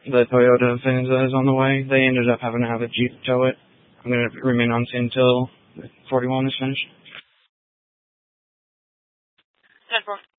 the Toyota Venza is on the way. They ended up having to have a Jeep tow it. I'm going to remain on scene until 41 is finished. 10-4.